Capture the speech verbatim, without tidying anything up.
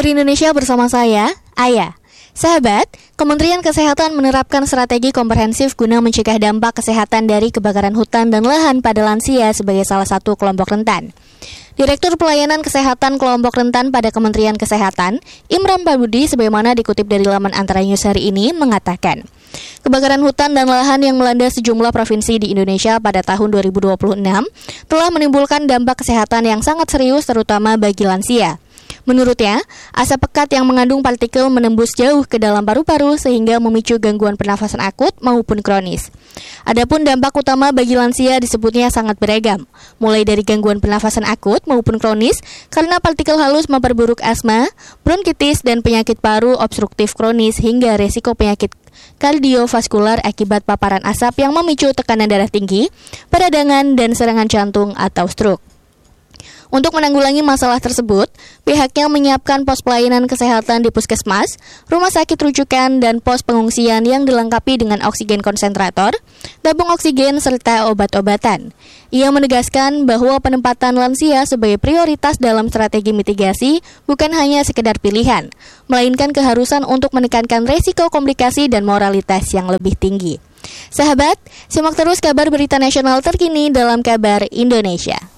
Kabar Indonesia bersama saya, Aya. Sahabat, Kementerian Kesehatan menerapkan strategi komprehensif guna mencegah dampak kesehatan dari kebakaran hutan dan lahan pada lansia sebagai salah satu kelompok rentan. Direktur Pelayanan Kesehatan Kelompok Rentan pada Kementerian Kesehatan, Imran Pambudi, sebagaimana dikutip dari laman Antara News hari ini, mengatakan, kebakaran hutan dan lahan yang melanda sejumlah provinsi di Indonesia pada tahun dua ribu dua puluh enam telah menimbulkan dampak kesehatan yang sangat serius terutama bagi lansia. Menurutnya, asap pekat yang mengandung partikel menembus jauh ke dalam paru-paru sehingga memicu gangguan pernafasan akut maupun kronis. Adapun dampak utama bagi lansia disebutnya sangat beragam, mulai dari gangguan pernafasan akut maupun kronis karena partikel halus memperburuk asma, bronkitis dan penyakit paru obstruktif kronis hingga resiko penyakit kardiovaskular akibat paparan asap yang memicu tekanan darah tinggi, peradangan dan serangan jantung atau stroke. Untuk menanggulangi masalah tersebut, pihaknya menyiapkan pos pelayanan kesehatan di puskesmas, rumah sakit rujukan, dan pos pengungsian yang dilengkapi dengan oksigen konsentrator, tabung oksigen, serta obat-obatan. Ia menegaskan bahwa penempatan lansia sebagai prioritas dalam strategi mitigasi bukan hanya sekedar pilihan, melainkan keharusan untuk menekankan resiko komplikasi dan moralitas yang lebih tinggi. Sahabat, simak terus kabar berita nasional terkini dalam Kabar Indonesia.